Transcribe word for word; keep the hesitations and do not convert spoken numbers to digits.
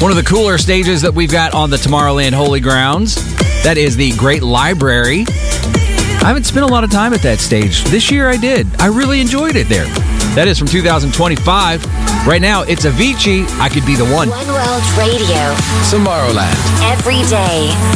One of the cooler stages that we've got on the Tomorrowland Holy Grounds, that is the Great Library. I haven't spent a lot of time at that stage. This year I did. I really enjoyed it there. That is from two thousand twenty-five. Right now, it's Avicii. I Could Be the One. One World Radio. Tomorrowland. Every day.